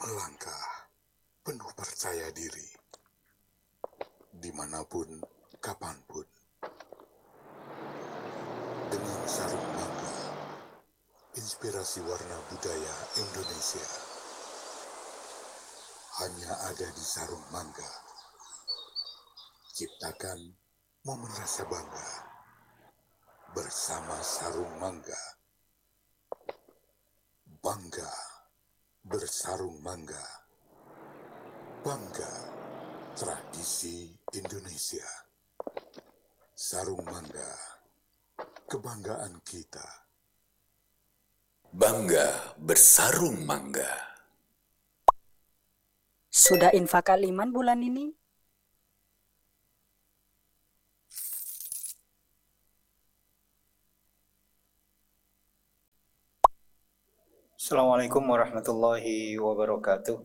melangkah penuh percaya diri, dimanapun, kapanpun, dengan sarung mangga, inspirasi warna budaya Indonesia. Hanya ada di sarung mangga. Ciptakan momen rasa bangga bersama sarung mangga. Bangga bersarung mangga. Bangga tradisi Indonesia. Sarung mangga, kebanggaan kita. Bangga bersarung mangga. Sudah infak aliman bulan ini? Assalamualaikum warahmatullahi wabarakatuh.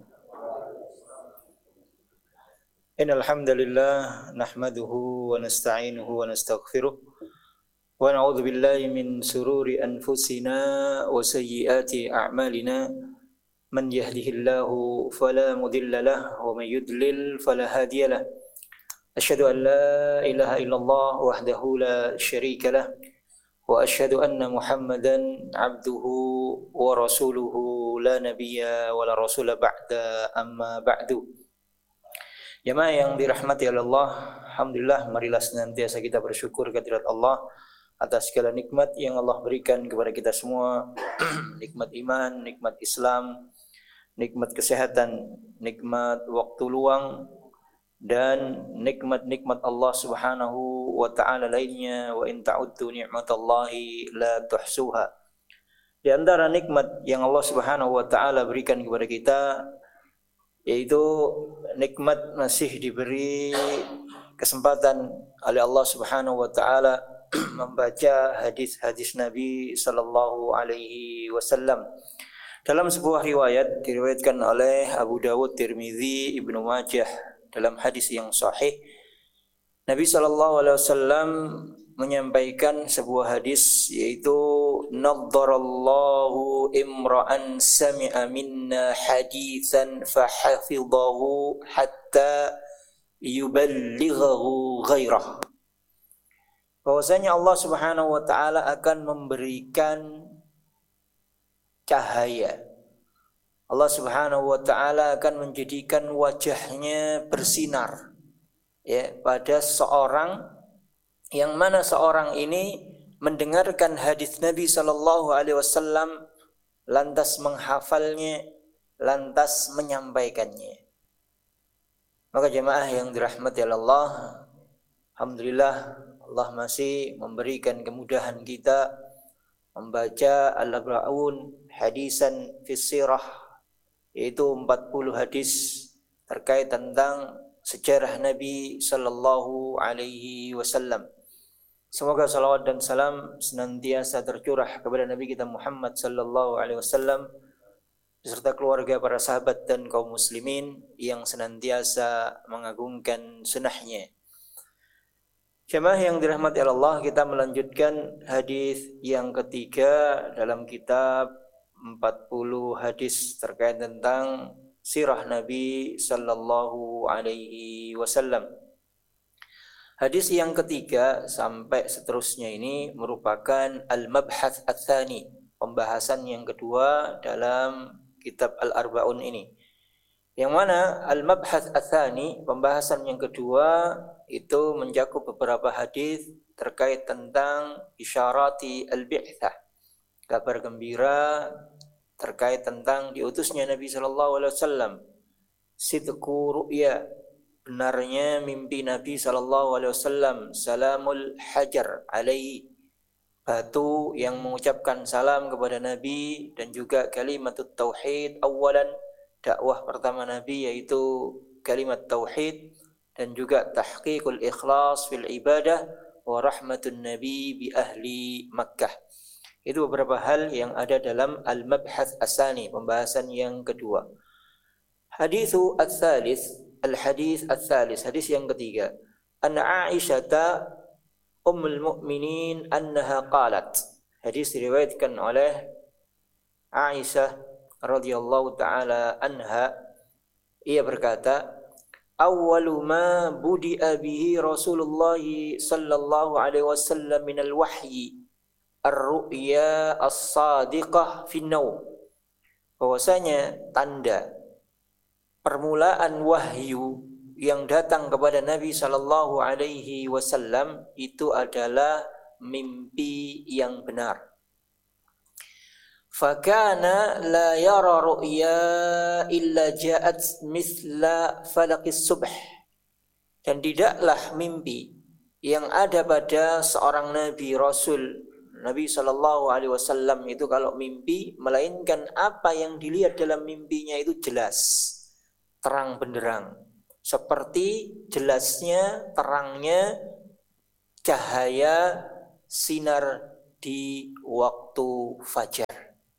Innal hamdalillah nahmaduhu wa nasta'inuhu wa nastaghfiruh wa na'udzu billahi min sururi anfusina wa sayyiati a'malina. Man yahdihillahu fala mudilla lahu wa man yudlil fala hadiya lahu. Asyhadu an la ilaha illallah wahdahu la syarika lahu wa asyhadu anna Muhammadan abduhu wa rasuluhu la nabiyya wa la rasula ba'da amma ba'du. Jemaah yang dirahmati oleh Allah, alhamdulillah, marilah senantiasa kita bersyukur kehadirat Allah atas segala nikmat yang Allah berikan kepada kita semua. Nikmat iman, nikmat Islam, nikmat kesehatan, nikmat waktu luang, dan nikmat-nikmat Allah Subhanahu wa ta'ala lainnya. Wa in ta'uddu ni'matallahi la tuhsuha. Di antara nikmat yang Allah Subhanahu wa ta'ala berikan kepada kita, yaitu nikmat masih diberi kesempatan oleh Allah Subhanahu wa ta'ala membaca hadis-hadis Nabi sallallahu alaihi wasallam. Dalam sebuah riwayat diriwayatkan oleh Abu Dawud, Tirmizi, Ibnu Majah dalam hadis yang sahih, Nabi sallallahu alaihi wasallam menyampaikan sebuah hadis, yaitu naddarallahu imra'an sami'a minna haditsan fahafidhahu hatta yuballighahu ghairah. Bahwasanya Allah Subhanahu wa taala akan memberikan cahaya. Allah Subhanahu wa taala akan menjadikan wajahnya bersinar, ya, pada seorang yang mana seorang ini mendengarkan hadis Nabi sallallahu alaihi wasallam, lantas menghafalnya, lantas menyampaikannya. Maka jemaah yang dirahmati Allah, alhamdulillah Allah masih memberikan kemudahan kita membaca Al-Arba'un Hadisan fis Sirah, yaitu 40 hadis terkait tentang sejarah Nabi sallallahu alaihi wasallam. Semoga salawat dan salam senantiasa tercurah kepada Nabi kita Muhammad sallallahu alaihi wasallam beserta keluarga, para sahabat dan kaum muslimin yang senantiasa mengagungkan sunnahnya. Jemaah yang dirahmati Allah, kita melanjutkan hadis yang ketiga dalam kitab 40 hadis terkait tentang sirah Nabi sallallahu alaihi wasallam. Hadis yang ketiga sampai seterusnya ini merupakan al-mabhath ats-tsani, pembahasan yang kedua dalam kitab Al-Arba'un ini. Yang mana al-mabhath ats-tsani, pembahasan yang kedua, itu mencakup beberapa hadis terkait tentang isyarati al-bi'tsah, kabar gembira terkait tentang diutusnya Nabi sallallahu alaihi wasallam, sidqu ru'ya, benarnya mimpi Nabi sallallahu alaihi wasallam, salamul hajar alaihi, batu yang mengucapkan salam kepada Nabi, dan juga kalimatut tauhid awalan, dakwah pertama Nabi yaitu kalimat tauhid, dan juga tahqiqul ikhlas fil ibadah wa rahmatun Nabi bi ahli Makkah. Itu beberapa hal yang ada dalam al-mabhath ats-tsani, pembahasan yang kedua. Hadithu ats-tsalits, al-hadits ats-tsalits, hadis yang ketiga. Anna Aisyah ummul mu'minin annaha qalat. Hadis diriwayatkan oleh Aisyah radhiyallahu taala anha, ia berkata, awwalu ma budi'a bihi Rasulullah sallallahu alaihi wasallam minal wahyi ar-ru'ya as-sadiqah fi naum. Bahwasanya tanda permulaan wahyu yang datang kepada Nabi sallallahu alaihi wasallam itu adalah mimpi yang benar. Fakana la yara ru'ya illa ja'at mithla falaqis subh. Dan tidaklah mimpi yang ada pada seorang nabi rasul Nabi sallallahu alaihi wasallam itu kalau mimpi, melainkan apa yang dilihat dalam mimpinya itu jelas, terang benderang, seperti jelasnya terangnya cahaya sinar di waktu fajar.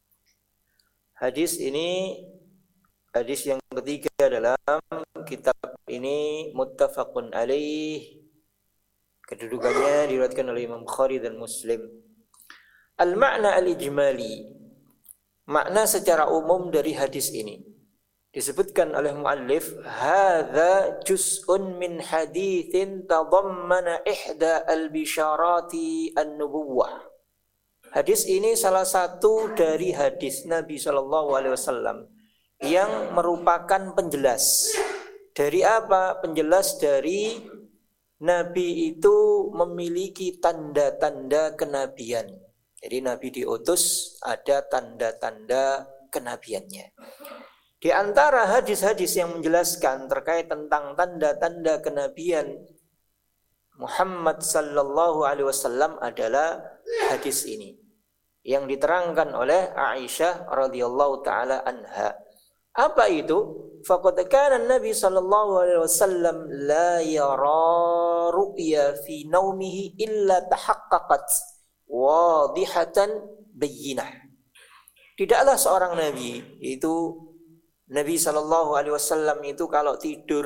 Hadis ini, hadis yang ketiga dalam kitab ini, muttafaqun alaih. Kedudukannya diriwayatkan oleh Imam Bukhari dan Muslim. Al-ma'na al-ijmali, makna secara umum dari hadis ini. Disebutkan oleh muallif, hadza juz'un min haditsin tadammana ihda al-bisharati an-nubuwwah. Hadis ini salah satu dari hadis Nabi sallallahu alaihi wasallam yang merupakan penjelas. Dari apa? Penjelas dari Nabi itu memiliki tanda-tanda kenabian. Jadi Nabi diutus ada tanda-tanda kenabiannya. Di antara hadis-hadis yang menjelaskan terkait tentang tanda-tanda kenabian Muhammad sallallahu alaihi wasallam adalah hadis ini yang diterangkan oleh Aisyah radhiyallahu taala anha. Apa itu? Faqad kana Nabi sallallahu alaihi wasallam la yara ru'ya fi naumihi illa tahaqqaqat wadihatan bayyinah. Tidaklah seorang nabi, itu Nabi sallallahu alaihi wasallam itu kalau tidur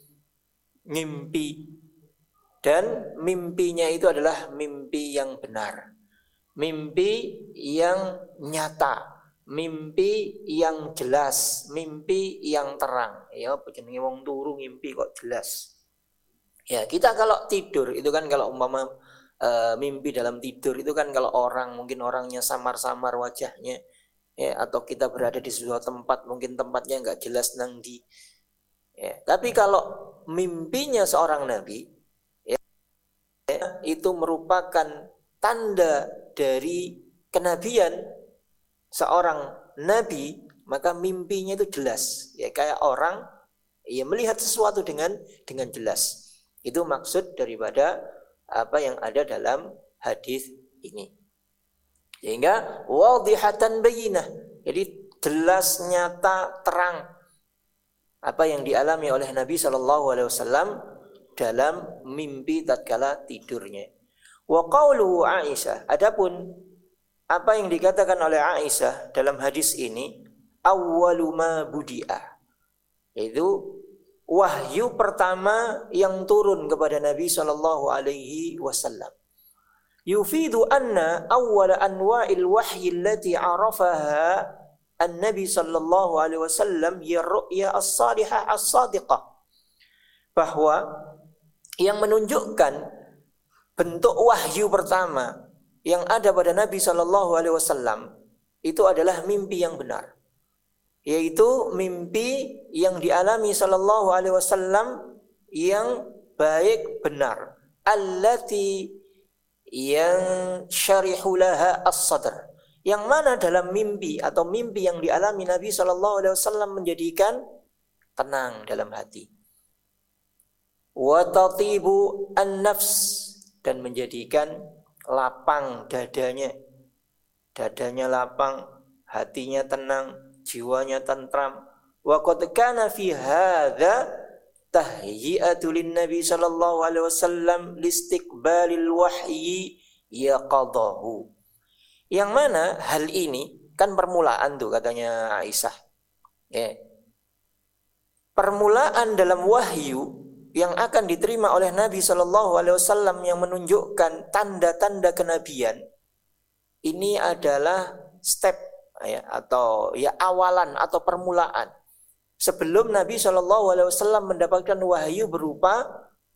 mimpi, dan mimpinya itu adalah mimpi yang benar, mimpi yang nyata, mimpi yang jelas, mimpi yang terang. Ya, jenenge wong turu mimpi kok jelas. Ya, kita kalau tidur itu kan, kalau umpama mimpi dalam tidur itu kan, kalau orang mungkin orangnya samar-samar wajahnya, ya, atau kita berada di sebuah tempat mungkin tempatnya nggak jelas nang di. Ya, tapi kalau mimpinya seorang nabi, ya, itu merupakan tanda dari kenabian seorang nabi, maka mimpinya itu jelas. Ya, kayak orang ya melihat sesuatu dengan jelas. Itu maksud daripada apa yang ada dalam hadis ini. Sehingga wadihatan bayyinah, jadi jelas, nyata, terang apa yang dialami oleh Nabi sallallahu alaihi wasallam dalam mimpi tatkala tidurnya. Wa qauluhu Aisyah, adapun apa yang dikatakan oleh Aisyah dalam hadis ini, awwalu ma budi'a, yaitu wahyu pertama yang turun kepada Nabi sallallahu alaihi wasallam. Yufidu anna awwala anwa'il wahyi allati 'arafaha an-nabi sallallahu alaihi wasallam hiya ru'ya as-salihah as-sadiqah. Bahwa yang menunjukkan bentuk wahyu pertama yang ada pada Nabi sallallahu alaihi wasallam itu adalah mimpi yang benar, yaitu mimpi yang dialami sallallahu alaihi wasallam yang baik benar, allati yang syarihu laha as-sadr, yang mana dalam mimpi atau mimpi yang dialami Nabi sallallahu alaihi wasallam menjadikan tenang dalam hati, wa tatibu an-nafs, dan menjadikan lapang dadanya lapang, hatinya tenang, jiwanya tentram. Wa qad kana fi hadza tahyi'atu lin-nabi sallallahu alaihi wasallam listiqbalil wahyi yaqadahu. Yang mana hal ini kan permulaan tuh katanya Aisyah. Ya. Permulaan dalam wahyu yang akan diterima oleh Nabi sallallahu alaihi wasallam yang menunjukkan tanda-tanda kenabian. Ini adalah step ya, atau ya awalan atau permulaan. Sebelum Nabi SAW mendapatkan wahyu berupa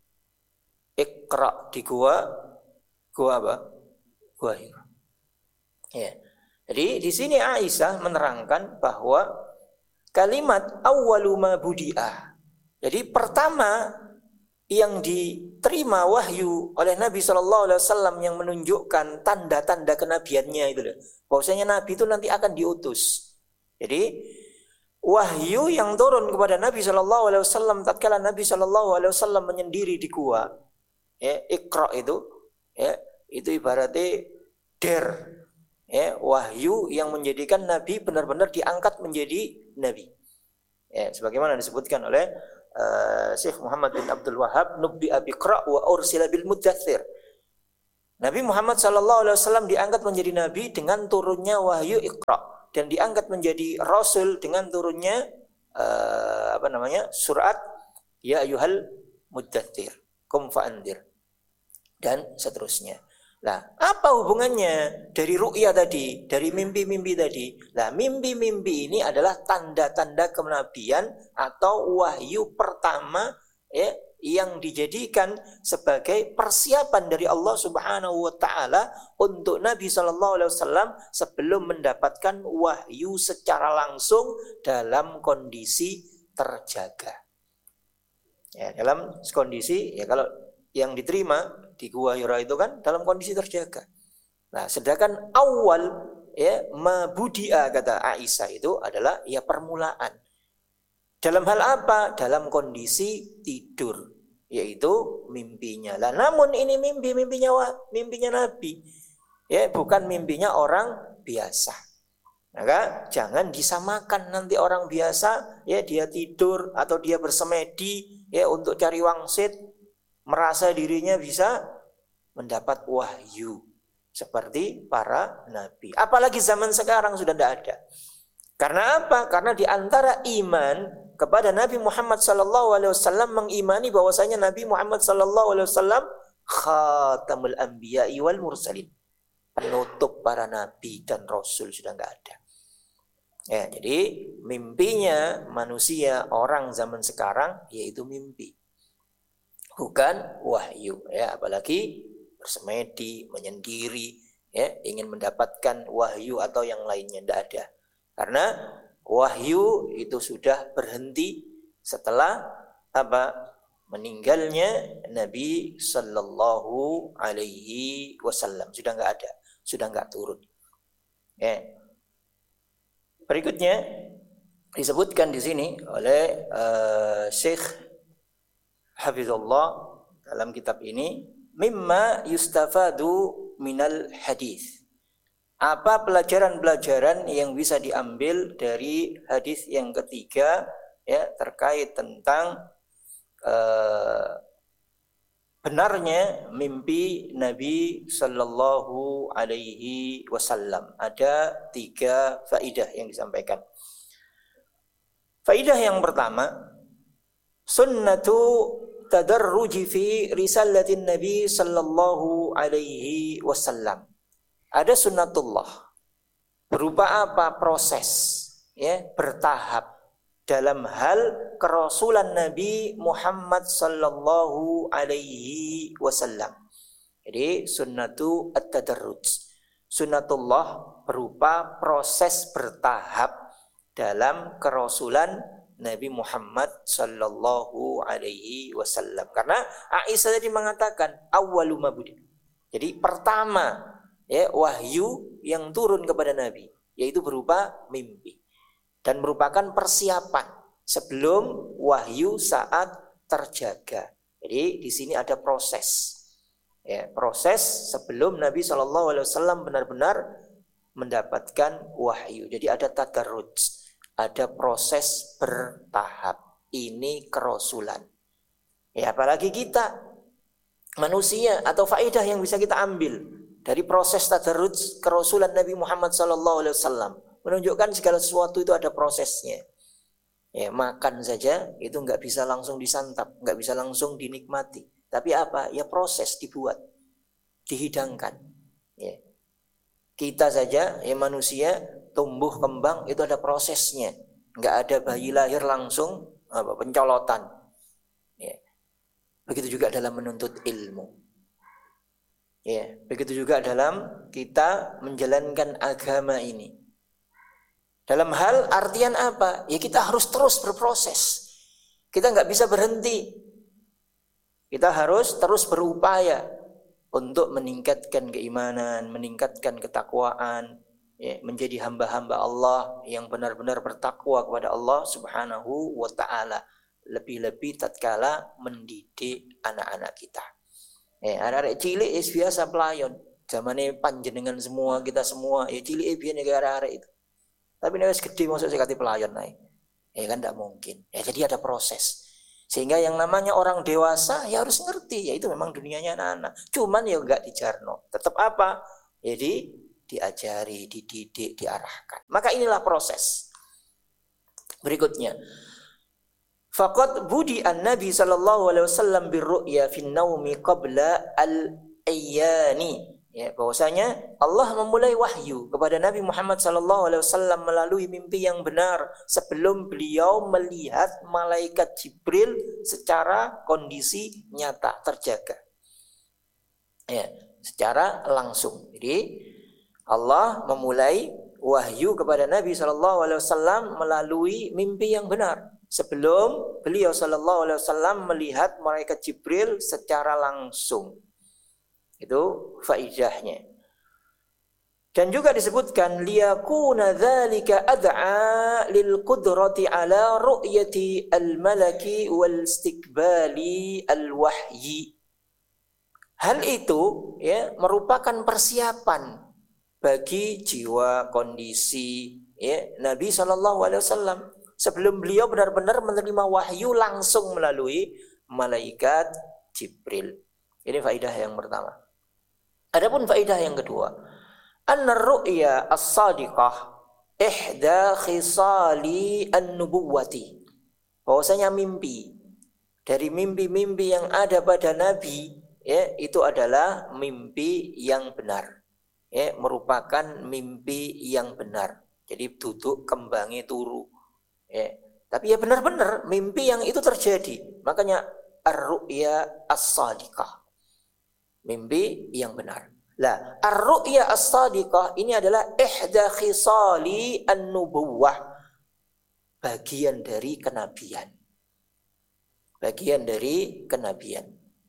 Iqra di gua apa? Gua Hira. Ya. Jadi di sini Aisyah menerangkan bahwa kalimat awwalu ma budi'ah. Jadi pertama yang diterima wahyu oleh Nabi SAW yang menunjukkan tanda-tanda kenabiannya itu loh. Bahwasanya Nabi itu nanti akan diutus. Jadi wahyu yang turun kepada Nabi SAW tatkala Nabi SAW menyendiri di gua, ya, Iqra itu ibaratnya ya, wahyu yang menjadikan Nabi benar-benar diangkat menjadi Nabi. Ya, sebagaimana disebutkan oleh Syekh Muhammad bin Abdul Wahhab, nubbi'a biqra wa ursila bil muddathir. Nabi Muhammad SAW diangkat menjadi Nabi dengan turunnya wahyu Iqra, dan diangkat menjadi Rasul dengan turunnya surat Ya ayyuhal muddathir qum fa'andir, dan seterusnya. Nah, apa hubungannya dari ru'ya tadi, dari mimpi-mimpi tadi? Nah, mimpi-mimpi ini adalah tanda-tanda kenabian atau wahyu pertama, ya, yang dijadikan sebagai persiapan dari Allah Subhanahu wa taala untuk Nabi sallallahu alaihi wasallam sebelum mendapatkan wahyu secara langsung dalam kondisi terjaga. Ya, dalam kondisi, ya, kalau yang diterima di Gua Hira itu kan dalam kondisi terjaga. Nah, sedangkan awal, ya, mabudia kata Aisyah itu adalah ya permulaan. Dalam hal apa? Dalam kondisi tidur, yaitu mimpinya. Lah, namun ini mimpinya Nabi, ya, bukan mimpinya orang biasa. Maka jangan disamakan nanti orang biasa, ya, dia tidur atau dia bersemedi, ya, untuk cari wangsit, merasa dirinya bisa mendapat wahyu seperti para nabi. Apalagi zaman sekarang sudah tidak ada. Karena apa? Karena di antara iman kepada Nabi Muhammad SAW mengimani bahwasanya Nabi Muhammad SAW khatamul anbiya'i wal mursalin, penutup para nabi dan rasul, sudah tidak ada. Ya, jadi mimpinya manusia orang zaman sekarang yaitu mimpi, bukan wahyu, ya, apalagi bersemedi, menyendiri, ya, ingin mendapatkan wahyu atau yang lainnya, tidak ada. Karena wahyu itu sudah berhenti setelah apa? Meninggalnya Nabi sallallahu alaihi wasallam, sudah enggak ada, sudah enggak turun. Ya. Berikutnya disebutkan di sini oleh Syekh Hafizullah dalam kitab ini, mimma yustafadu minal hadis. Apa pelajaran-pelajaran yang bisa diambil dari hadis yang ketiga, ya, terkait tentang benarnya mimpi Nabi sallallahu alaihi wasallam. Ada 3 faidah yang disampaikan. Faidah yang pertama, sunnatu tadarruji fi risalatin Nabi sallallahu alaihi wasallam. Ada sunnatullah. Berupa apa? Proses, ya, bertahap dalam hal kerasulan Nabi Muhammad sallallahu alaihi wasallam. Jadi sunnatu at-tadarruj. Sunnatullah berupa proses bertahap dalam kerasulan Nabi Muhammad sallallahu alaihi wasallam. Karena Aisyah tadi mengatakan awwalu mabudi. Jadi pertama, ya, wahyu yang turun kepada Nabi yaitu berupa mimpi dan merupakan persiapan sebelum wahyu saat terjaga. Jadi di sini ada proses, ya, proses sebelum Nabi SAW benar-benar mendapatkan wahyu. Jadi ada tadarruj, ada proses bertahap. Ini kerasulan. Ya, apalagi kita manusia, atau faedah yang bisa kita ambil dari proses tadarruj kerasulan Nabi Muhammad SAW, menunjukkan segala sesuatu itu ada prosesnya. Ya, makan saja itu nggak bisa langsung disantap, nggak bisa langsung dinikmati. Tapi apa? Ya proses dibuat, dihidangkan. Ya. Kita saja ya manusia tumbuh kembang itu ada prosesnya. Enggak ada bayi lahir langsung pencolotan. Ya. Begitu juga dalam menuntut ilmu. Ya, begitu juga dalam kita menjalankan agama ini. Dalam hal artian apa? Ya kita harus terus berproses. Kita nggak bisa berhenti. Kita harus terus berupaya untuk meningkatkan keimanan, meningkatkan ketakwaan, ya, menjadi hamba-hamba Allah yang benar-benar bertakwa kepada Allah Subhanahu wa taala. Lebih-lebih tatkala mendidik anak-anak kita. Anak-anak cilik biasa pelayan. Zamane panjenengan semua, kita semua, ya cilik biyen ya arek-arek itu. Tapi nek wis gede mosok sekati pelayan ae. Kan tidak mungkin. Ya jadi ada proses. Sehingga yang namanya orang dewasa ya harus ngerti, ya itu memang dunianya anak-anak. Cuman ya enggak dijarno. Tetap apa? Jadi diajari, dididik, diarahkan. Maka inilah proses. Berikutnya. Faqad budi an-nabi sallallahu alaihi wasallam birru'ya fin naumi qabla al-ayyani. Ya, bahwasanya Allah memulai wahyu kepada Nabi Muhammad sallallahu alaihi wasallam melalui mimpi yang benar sebelum beliau melihat malaikat Jibril secara kondisi nyata terjaga. Ya, secara langsung. Jadi Allah memulai wahyu kepada Nabi sallallahu alaihi wasallam melalui mimpi yang benar sebelum beliau sallallahu alaihi wasallam melihat malaikat Jibril secara langsung. Itu faidahnya. Dan juga disebutkan liyakuna dzalika ad'a lil qudrati ala ru'yati al malaki wal istiqbali al wahyi. Hal itu ya merupakan persiapan bagi jiwa kondisi ya Nabi sallallahu alaihi wasallam sebelum beliau benar-benar menerima wahyu langsung melalui malaikat Jibril. Ini faidah yang pertama. Adapun faedah yang kedua, an-ru'ya as-sadiqah ihda khisali an-nubuwati. Bahwasanya mimpi dari mimpi-mimpi yang ada pada Nabi ya itu adalah mimpi yang benar. Ya, merupakan mimpi yang benar. Jadi duduk kembangi turu. Ya, tapi ya benar-benar mimpi yang itu terjadi. Makanya ar-ru'ya as-sadiqah. Mimpi yang benar. Lah, ar-ru'ya as-sadiqah ini adalah ihda khisali an-nubuwah. Bagian dari kenabian. Bagian dari kenabian.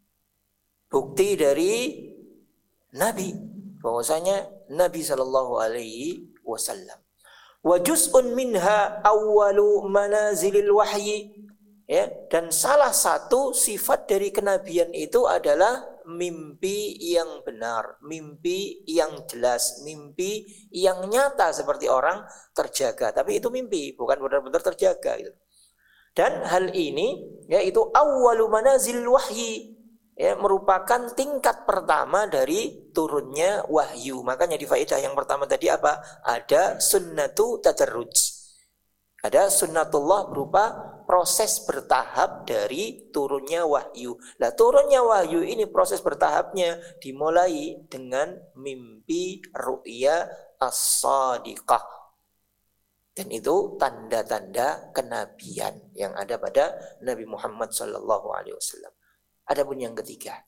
Bukti dari Nabi. Bahwasanya Nabi sallallahu alaihi wasallam. Wa juz'un minha awwalu manazilil wahyi. Ya, dan salah satu sifat dari kenabian itu adalah mimpi yang benar, mimpi yang jelas, mimpi yang nyata seperti orang terjaga. Tapi itu mimpi, bukan benar-benar terjaga. Gitu. Dan hal ini yaitu awwalu manazil wahyi, ya, merupakan tingkat pertama dari turunnya wahyu. Makanya di faedah yang pertama tadi apa? Ada sunnatu tadarruj. Ada sunnatullah berupa proses bertahap dari turunnya wahyu. Nah, turunnya wahyu ini proses bertahapnya dimulai dengan mimpi ru'ya as-sadiqah. Dan itu tanda-tanda kenabian yang ada pada Nabi Muhammad sallallahu alaihi wasallam. Adapun yang ketiga,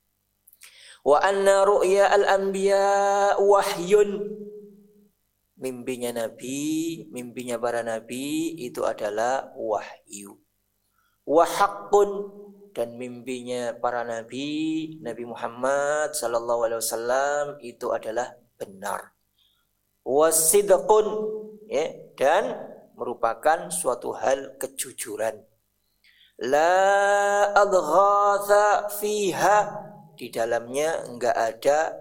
wa anna ru'ya al-anbiya wahyun. Mimpinya Nabi, mimpinya para Nabi itu adalah wahyu. Wa haqqun, dan mimpinya para Nabi, Nabi Muhammad sallallahu alaihi wasallam itu adalah benar. Wa sidqun, ya, dan merupakan suatu hal kejujuran. La adghatha fiha, di dalamnya enggak ada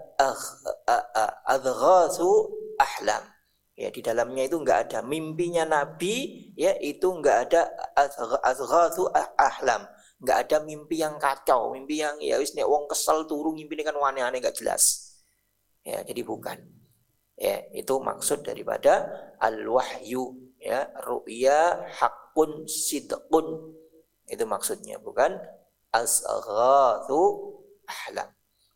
adghathu ahlam. Ya, di dalamnya itu enggak ada mimpinya Nabi, ya, itu enggak ada azghathu ahlam, enggak ada mimpi yang kacau, mimpi yang ya wis nek wong kesel turu ngimpi kan aneh-aneh enggak jelas. Ya, jadi bukan. Ya, itu maksud daripada al-wahyu, ya, ru'ya haqqun sidqun. Itu maksudnya, bukan azghathu ahlam.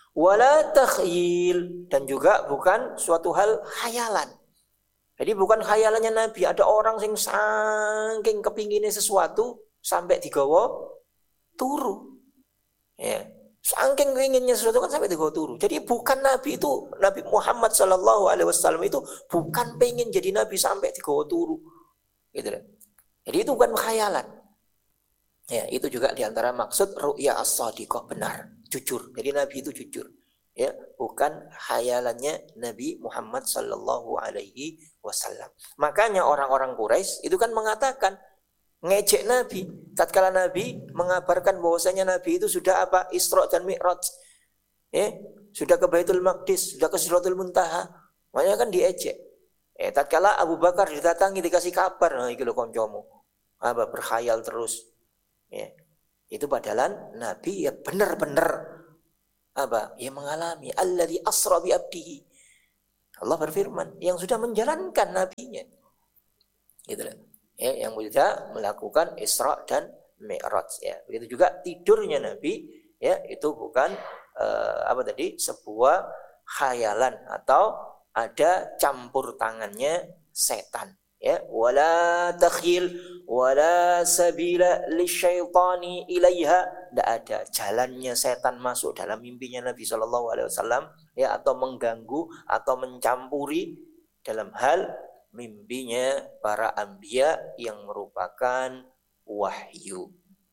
Wala takhyil, dan juga bukan suatu hal khayalan. Jadi bukan khayalannya Nabi. Ada orang yang saking kepinginnya sesuatu sampai digawa turu. Ya. Saking inginnya sesuatu kan sampai digawa turu. Jadi bukan Nabi itu, Nabi Muhammad SAW itu bukan pengen jadi Nabi sampai digawa turu. Gitu. Jadi itu bukan khayalan. Ya, itu juga diantara maksud ru'ya as-shadiqah, benar, jujur. Jadi Nabi itu jujur. Ya, bukan khayalannya Nabi Muhammad sallallahu alaihi wasallam. Makanya orang-orang Quraisy itu kan mengatakan ngejek Nabi tatkala Nabi mengabarkan bahwasanya Nabi itu sudah apa? Isra dan Mi'raj. Ya, sudah ke Baitul Maqdis, sudah ke Sidratul Muntaha. Makanya kan diejek. Tatkala Abu Bakar didatangi dikasih kabar, nah iki lho kancamu. Apa berkhayal terus. Ya. Itu padahal Nabi ya benar-benar apa? Ya mengalami alladzi asra bi abdihi. Allah berfirman yang sudah menjalankan nabinya. Gitu loh. Ya, yang sudah melakukan Isra dan Mi'raj ya. Begitu juga tidurnya Nabi ya, itu bukan apa tadi? Sebuah khayalan atau ada campur tangannya setan. Ya, wala takhil wala sabila lisyaitani ilaiha, tidak ada jalannya setan masuk dalam mimpinya Nabi SAW ya, atau mengganggu atau mencampuri dalam hal mimpinya para anbiya yang merupakan wahyu.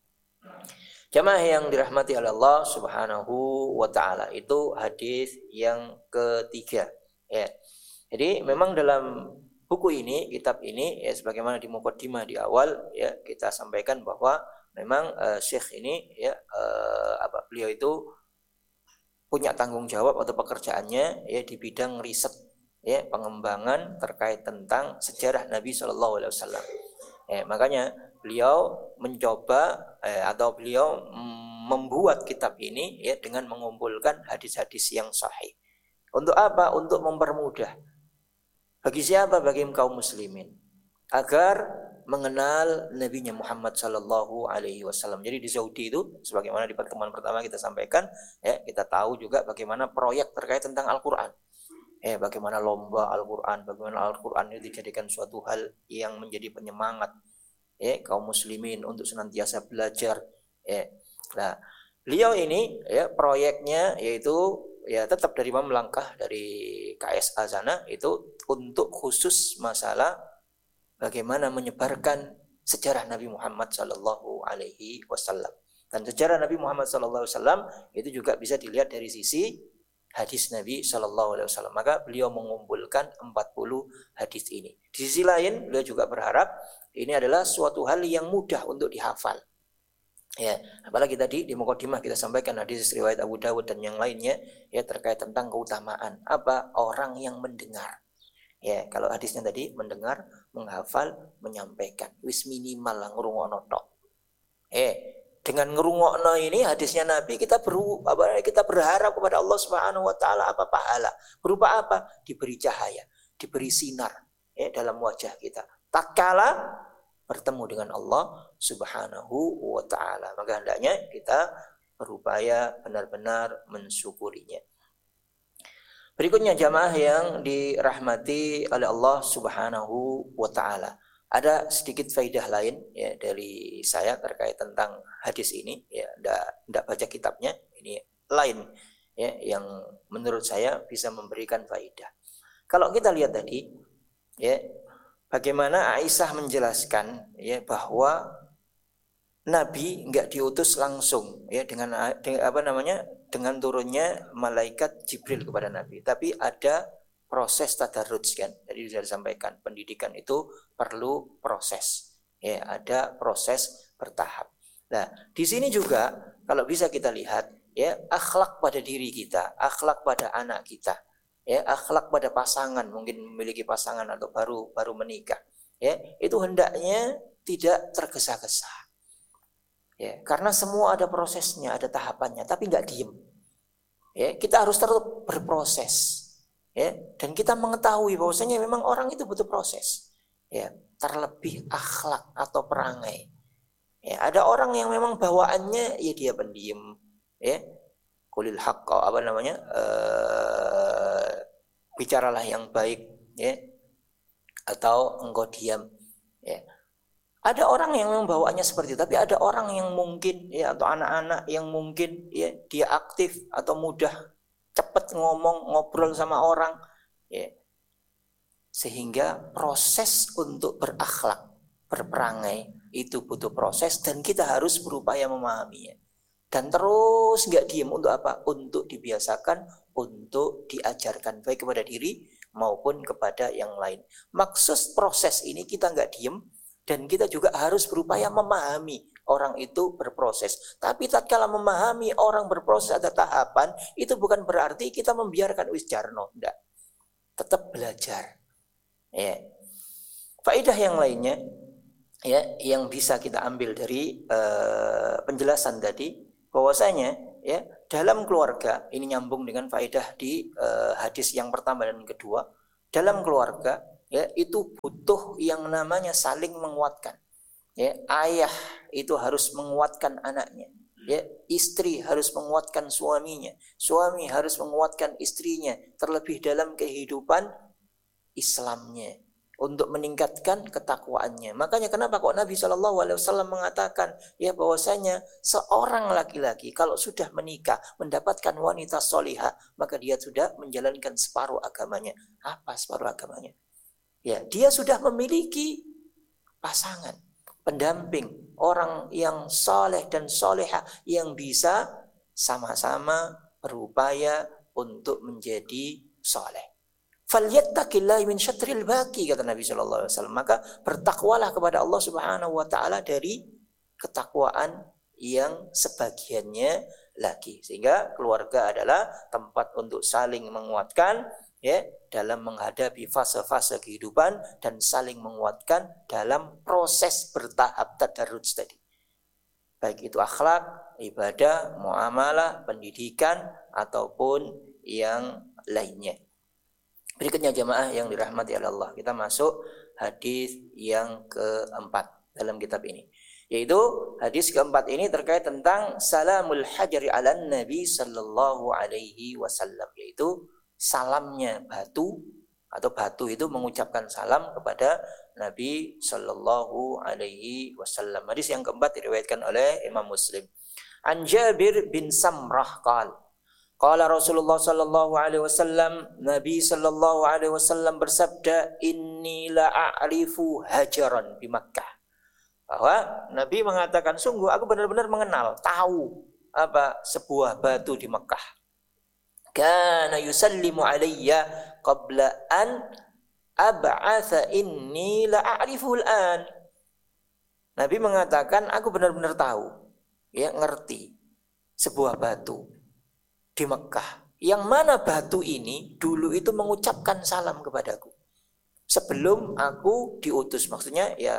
Jamaah yang dirahmati oleh Allah Subhanahu wa taala, itu hadis yang ketiga ya. Jadi memang dalam buku ini, kitab ini ya, sebagaimana di muqaddimah di awal ya kita sampaikan bahwa memang Syekh ini ya beliau itu punya tanggung jawab atau pekerjaannya ya di bidang riset ya, pengembangan terkait tentang sejarah Nabi Shallallahu Alaihi Wasallam. Makanya beliau mencoba atau beliau membuat kitab ini ya dengan mengumpulkan hadis-hadis yang sahih. Untuk apa? Untuk mempermudah. Bagi siapa? Bagi kaum muslimin. Agar mengenal Nabi Muhammad Sallallahu Alaihi Wasallam. Jadi di Saudi itu, sebagaimana di pertemuan pertama kita sampaikan, ya kita tahu juga bagaimana proyek terkait tentang Al-Quran. Bagaimana lomba Al-Quran, bagaimana Al-Quran itu dijadikan suatu hal yang menjadi penyemangat kaum muslimin untuk senantiasa belajar. Nah, beliau ini ya proyeknya yaitu ya tetap dari melangkah dari KSA sana itu untuk khusus masalah bagaimana menyebarkan sejarah Nabi Muhammad Sallallahu Alaihi Wasallam. Dan sejarah Nabi Muhammad Sallallahu Alaihi Wasallam itu juga bisa dilihat dari sisi hadis Nabi Sallallahu Alaihi Wasallam. Maka beliau mengumpulkan 40 hadis ini. Di sisi lain beliau juga berharap ini adalah suatu hal yang mudah untuk dihafal. Ya, apalagi tadi di muqaddimah kita sampaikan hadis riwayat Abu Dawud dan yang lainnya ya terkait tentang keutamaan apa orang yang mendengar. Ya, kalau hadisnya tadi mendengar, menghafal, menyampaikan. Wis minimal lah ngrungokno tok. Dengan ngrungokno ini hadisnya Nabi kita berharap kepada Allah Subhanahu wa taala apa pahala? Berupa apa? Diberi cahaya, diberi sinar ya dalam wajah kita. Tatkala bertemu dengan Allah Subhanahu wa taala. Maka hendaknya kita berupaya benar-benar mensyukurinya. Berikutnya jamaah yang dirahmati oleh Allah Subhanahu wa taala. Ada sedikit faidah lain ya dari saya terkait tentang hadis ini ya, enggak baca kitabnya, ini lain ya yang menurut saya bisa memberikan faidah. Kalau kita lihat tadi ya bagaimana Aisyah menjelaskan ya bahwa Nabi enggak diutus langsung ya dengan dengan turunnya malaikat Jibril kepada Nabi, tapi ada proses tadarruj kan. Tadi sudah disampaikan pendidikan itu perlu proses. Ya, ada proses bertahap. Nah, di sini juga kalau bisa kita lihat ya akhlak pada diri kita, akhlak pada anak kita, ya akhlak pada pasangan, mungkin memiliki pasangan atau baru menikah. Ya, itu hendaknya tidak tergesa-gesa. Ya, karena semua ada prosesnya, ada tahapannya, tapi enggak diem. Ya, kita harus terus berproses. Ya, dan kita mengetahui bahwasanya memang orang itu butuh proses. Ya, terlebih akhlak atau perangai. Ya, ada orang yang memang bawaannya ya dia pendiam, ya. Qulil haqqa, bicaralah yang baik, ya, atau engkau diam, ya. Ada orang yang membawaannya seperti itu, tapi ada orang yang mungkin, ya, atau anak-anak yang mungkin, ya, dia aktif atau mudah cepat ngomong, ngobrol sama orang, ya. Sehingga proses untuk berakhlak, berperangai itu butuh proses, dan kita harus berupaya memahaminya. Dan terus nggak diem. Untuk apa? Untuk dibiasakan, untuk diajarkan baik kepada diri maupun kepada yang lain. Maksud proses ini kita nggak diem, dan kita juga harus berupaya memahami orang itu berproses. Tapi tatkala memahami orang berproses ada tahapan, itu bukan berarti kita membiarkan wis jarno, enggak. Tetap belajar. Ya. Faedah yang lainnya, ya, yang bisa kita ambil dari penjelasan tadi, bahwasanya, ya, dalam keluarga, ini nyambung dengan faedah di hadis yang pertama dan kedua, dalam keluarga, ya, itu butuh yang namanya saling menguatkan. Ya, ayah itu harus menguatkan anaknya, ya, istri harus menguatkan suaminya, suami harus menguatkan istrinya, terlebih dalam kehidupan Islamnya, untuk meningkatkan ketakwaannya. Makanya kenapa kok Nabi SAW mengatakan, ya, bahwasanya seorang laki-laki kalau sudah menikah mendapatkan wanita solihah, maka dia sudah menjalankan separuh agamanya. Apa separuh agamanya? Ya, dia sudah memiliki pasangan, pendamping, orang yang soleh dan solehah yang bisa sama-sama berupaya untuk menjadi soleh. Falyattaqillahi min syatril baqi, kata Nabi sallallahu alaihi wasallam. Maka bertakwalah kepada Allah Subhanahu wa taala dari ketakwaan yang sebagiannya lagi. Sehingga keluarga adalah tempat untuk saling menguatkan, ya, dalam menghadapi fase-fase kehidupan, dan saling menguatkan dalam proses bertahap tadarruj tadi. Baik itu akhlak, ibadah, muamalah, pendidikan, ataupun yang lainnya. Berikutnya jamaah yang dirahmati Allah, kita masuk hadis yang keempat dalam kitab ini. Yaitu hadis keempat ini terkait tentang salamul hajari ala Nabi sallallahu alaihi wasallam, yaitu salamnya batu, atau batu itu mengucapkan salam kepada Nabi sallallahu alaihi wasallam. Hadis yang keempat diriwayatkan oleh Imam Muslim. An Jabir bin Samrah qala Rasulullah sallallahu alaihi wasallam, Nabi sallallahu alaihi wasallam bersabda, inni la a'rifu hajaran di Makkah. Bahwa Nabi mengatakan, sungguh aku benar-benar mengenal, tahu apa sebuah batu di Mekah. Kana yusallimu alayya qabla an ab'atha inni la a'rifu al-an. Nabi mengatakan, aku benar-benar tahu, ya, ngerti sebuah batu di Mekah, yang mana batu ini dulu itu mengucapkan salam kepadaku sebelum aku diutus. Maksudnya, ya,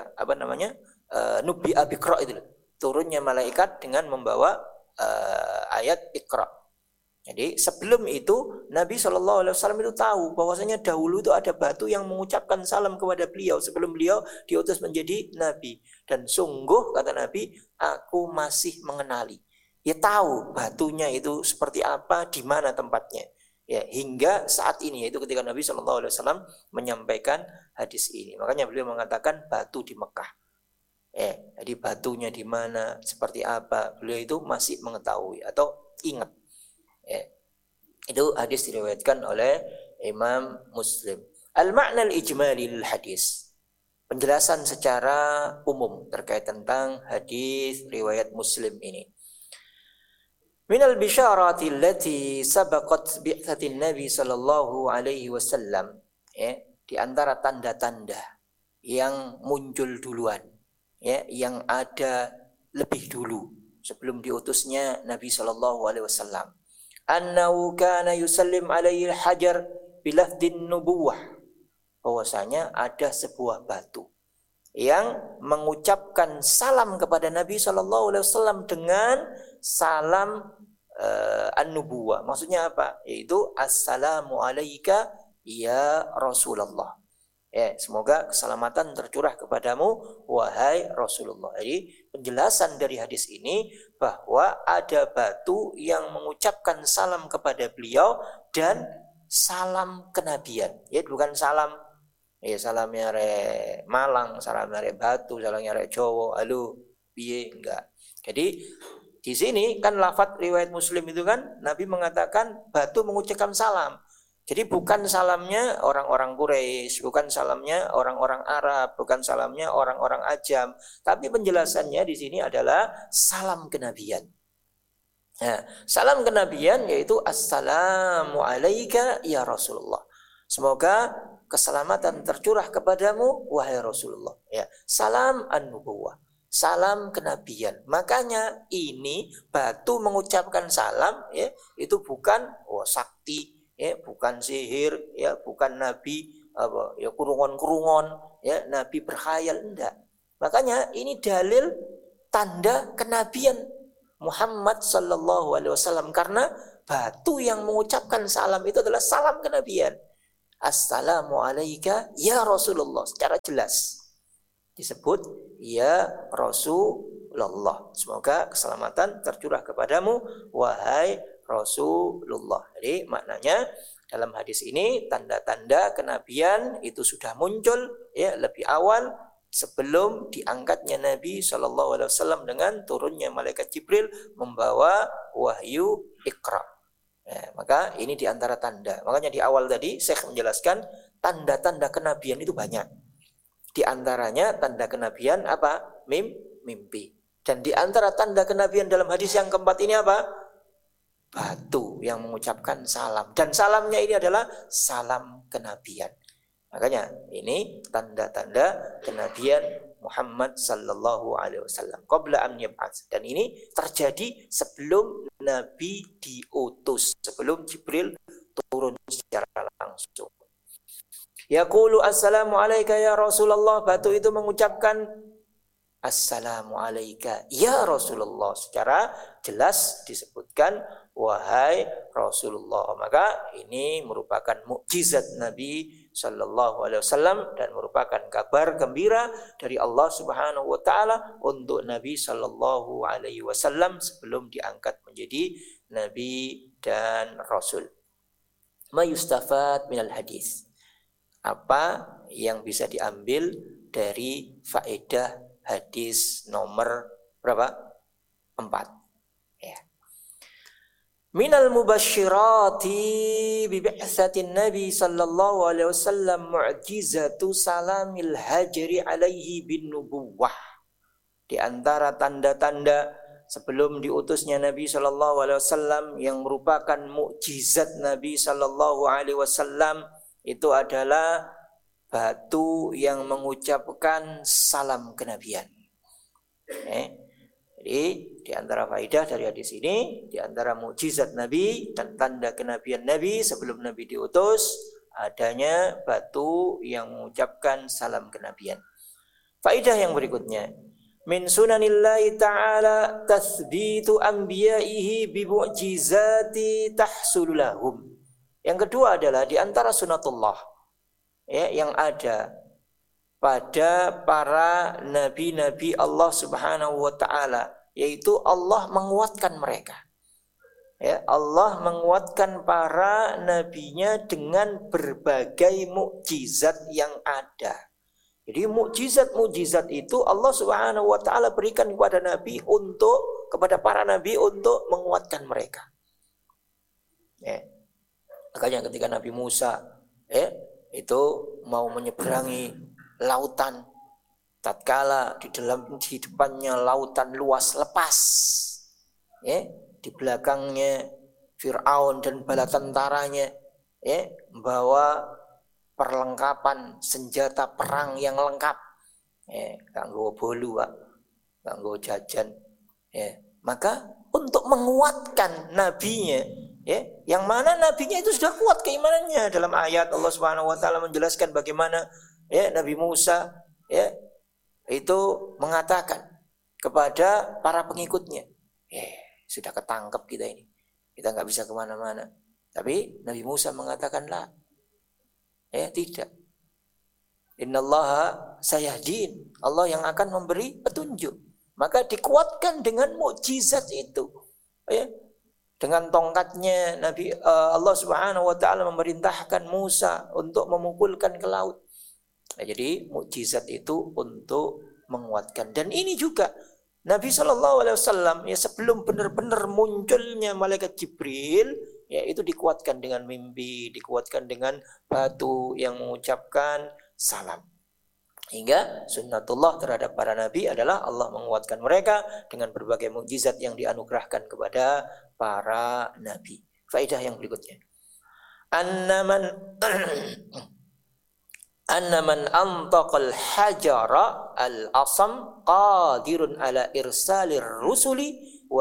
Nubi Abikra itu, turunnya malaikat dengan membawa ayat Iqra. Jadi sebelum itu Nabi SAW itu tahu bahwasanya dahulu itu ada batu yang mengucapkan salam kepada beliau sebelum beliau diutus menjadi Nabi. Dan sungguh, kata Nabi, aku masih mengenali. Ya, tahu batunya itu seperti apa, di mana tempatnya. Ya, hingga saat ini, yaitu ketika Nabi SAW menyampaikan hadis ini. Makanya beliau mengatakan batu di Mekah. Jadi batunya di mana, seperti apa, beliau itu masih mengetahui atau ingat. Itu hadis diriwayatkan oleh Imam Muslim. Al-ma'na al-ijmali lil hadis. Penjelasan secara umum terkait tentang hadis riwayat Muslim ini. Minal bisyarati allati sabaqat bi'tsatin Nabi sallallahu alaihi wasallam, ya, di antara tanda-tanda yang muncul duluan, ya, yang ada lebih dulu sebelum diutusnya Nabi sallallahu alaihi wasallam. Annahu kana yusallim alaihi al-hajar bilafdin nubuwah. Bahwasanya ada sebuah batu yang mengucapkan salam kepada Nabi sallallahu alaihi wasallam dengan salam an-nubuwah. Maksudnya apa? Yaitu assalamu alayka ya Rasulullah. Ya, semoga keselamatan tercurah kepadamu wahai Rasulullah. Jadi penjelasan dari hadis ini bahwa ada batu yang mengucapkan salam kepada beliau dan salam kenabian. Ya, bukan salam salamnya rek Malang, salamnya rek Batu, salamnya rek Jawa, halo piye, enggak. Jadi di sini kan lafadz riwayat Muslim itu kan Nabi mengatakan batu mengucapkan salam. Jadi bukan salamnya orang-orang Quraisy, bukan salamnya orang-orang Arab, bukan salamnya orang-orang Ajam, tapi penjelasannya di sini adalah salam kenabian. Nah, salam kenabian yaitu assalamu alayka ya Rasulullah. Semoga keselamatan tercurah kepadamu wahai Rasulullah. Ya, salam an-nubuwah, salam kenabian. Makanya ini batu mengucapkan salam ya, itu bukan sakti. Ya, bukan sihir, ya, bukan nabi kurungon-kurungon, ya, nabi berkhayal, enggak. Makanya ini dalil tanda kenabian Muhammad sallallahu alaihi wasallam karena batu yang mengucapkan salam itu adalah salam kenabian. Assalamu alayka ya Rasulullah, secara jelas disebut ya Rasulullah. Semoga keselamatan tercurah kepadamu wahai Rasulullah. Jadi maknanya dalam hadis ini tanda-tanda kenabian itu sudah muncul ya lebih awal sebelum diangkatnya Nabi SAW dengan turunnya malaikat Jibril membawa wahyu Iqra. Ya, maka ini diantara tanda. Makanya di awal tadi Syekh menjelaskan tanda-tanda kenabian itu banyak. Di antaranya tanda kenabian apa? Mimpi. Dan di antara tanda kenabian dalam hadis yang keempat ini apa? Batu yang mengucapkan salam, dan salamnya ini adalah salam kenabian. Makanya ini tanda-tanda kenabian Muhammad sallallahu alaihi wasallam qabla an yab'ats, dan ini terjadi sebelum Nabi diutus, sebelum Jibril turun secara langsung. Yaqulu assalamu alayka ya Rasulullah, batu itu mengucapkan assalamu alayka ya Rasulullah, secara jelas disebutkan wahai Rasulullah. Maka ini merupakan mukjizat Nabi sallallahu alaihi wasallam dan merupakan kabar gembira dari Allah Subhanahu wa taala untuk Nabi sallallahu alaihi wasallam sebelum diangkat menjadi nabi dan rasul. Ma yustafad minal hadis. Apa yang bisa diambil dari faedah hadis nomor berapa? 4. Ya. Minal mubasyirati bi bi'tsatin Nabi sallallahu alaihi wasallam mu'jizatu salamil hajri alaihi bin nubuwah. Di antara tanda-tanda sebelum diutusnya Nabi sallallahu alaihi wasallam yang merupakan mukjizat Nabi sallallahu alaihi wasallam itu adalah batu yang mengucapkan salam kenabian. Jadi di antara faedah dari hadis ini, di antara mukjizat Nabi dan tanda kenabian Nabi sebelum Nabi diutus, adanya batu yang mengucapkan salam kenabian. Faedah yang berikutnya, min sunanillahi ta'ala tathbitu anbiya'ihi bi mu'jizati tahsulu lahum. Yang kedua adalah di antara sunatullah ya, yang ada pada para nabi-nabi Allah Subhanahu wa taala, yaitu Allah menguatkan mereka. Ya, Allah menguatkan para nabinya dengan berbagai mukjizat yang ada. Jadi mukjizat-mukjizat itu Allah Subhanahu wa taala berikan kepada kepada para nabi untuk menguatkan mereka. Ya. Makanya ketika Nabi Musa itu mau menyeberangi lautan, tatkala di depannya lautan luas lepas, di belakangnya Fir'aun dan bala tentaranya membawa perlengkapan senjata perang yang lengkap, kanggo bolu, kanggo jajan, maka untuk menguatkan nabinya, yang mana nabinya itu sudah kuat keimanannya. Dalam ayat Allah Subhanahu wa taala menjelaskan bagaimana Nabi Musa itu mengatakan kepada para pengikutnya, sudah ketangkep kita ini, kita nggak bisa kemana-mana. Tapi Nabi Musa mengatakan lah, tidak. Innallaha sayahdin, Allah yang akan memberi petunjuk. maka dikuatkan dengan mukjizat itu. Ya. Dengan tongkatnya Allah Subhanahu wa taala memerintahkan Musa untuk memukulkan ke laut. Nah, jadi mukjizat itu untuk menguatkan. Dan ini juga Nabi SAW ya sebelum benar-benar munculnya malaikat Jibril, ya itu dikuatkan dengan mimpi, dikuatkan dengan batu yang mengucapkan salam. Hingga sunnatullah terhadap para nabi adalah Allah menguatkan mereka dengan berbagai mukjizat yang dianugerahkan kepada para nabi. Faedah yang berikutnya. Annaman antaqal hajara al-asam qadirun ala irsalir rusuli wa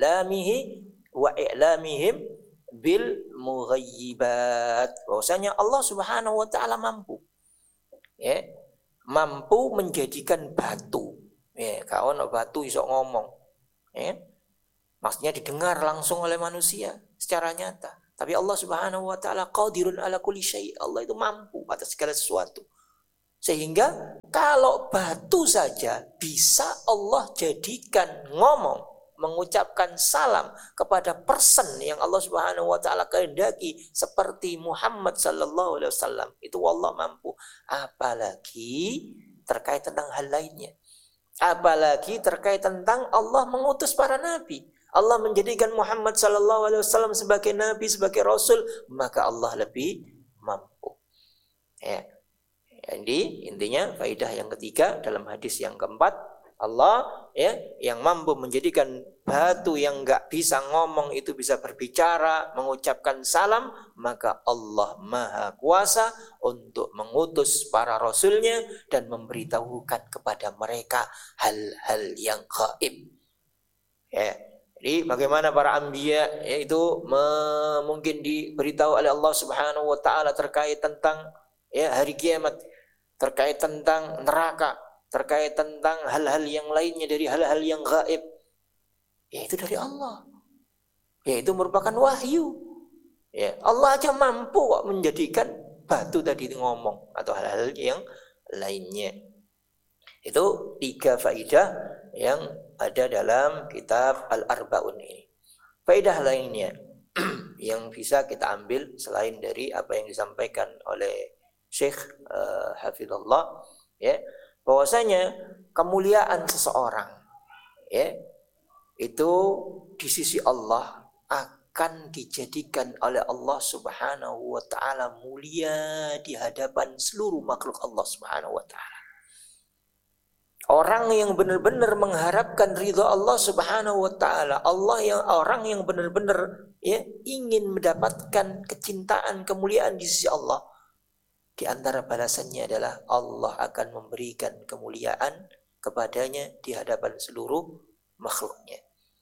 i'lamihim bil mughayyibat. Bahwasanya Allah Subhanahu wa taala mampu, ya, mampu menjadikan batu, ya, kawan batu iso ngomong, ya, maksudnya didengar langsung oleh manusia secara nyata. Tapi Allah Subhanahu wa taala qadirun ala kulli syai'. Allah itu mampu atas segala sesuatu. Sehingga kalau batu saja bisa Allah jadikan ngomong, mengucapkan salam kepada person yang Allah Subhanahu wa taala kehendaki seperti Muhammad sallallahu alaihi wasallam. Itu Allah mampu. Apalagi terkait tentang hal lainnya. Apalagi terkait tentang Allah mengutus para nabi. Allah menjadikan Muhammad sallallahu alaihi wasallam sebagai nabi, sebagai rasul, maka Allah lebih mampu. Ya. Jadi intinya faidah yang ketiga dalam hadis yang keempat, Allah, ya, yang mampu menjadikan batu yang enggak bisa ngomong itu bisa berbicara, mengucapkan salam, maka Allah Maha Kuasa untuk mengutus para rasulnya dan memberitahukan kepada mereka hal-hal yang gaib. Ya. Jadi bagaimana para anbiya yaitu mungkin diberitahu oleh Allah Subhanahu wa taala terkait tentang, ya, hari kiamat, terkait tentang neraka, terkait tentang hal-hal yang lainnya dari hal-hal yang gaib. Ya itu dari Allah. Ya itu merupakan wahyu. Ya, Allah aja mampu kok menjadikan batu tadi ngomong atau hal-hal yang lainnya. Itu 3 faedah yang ada dalam kitab Al-Arba'un ini. Faedah lainnya yang bisa kita ambil selain dari apa yang disampaikan oleh Syekh Hafizullah, ya, bahwasanya kemuliaan seseorang, ya, itu di sisi Allah akan dijadikan oleh Allah Subhanahu wa taala mulia di hadapan seluruh makhluk Allah Subhanahu wa taala. Orang yang benar-benar mengharapkan ridha Allah Subhanahu wa taala, orang yang benar-benar, ya, ingin mendapatkan kecintaan, kemuliaan di sisi Allah, di antara balasannya adalah Allah akan memberikan kemuliaan kepadanya di hadapan seluruh makhluknya.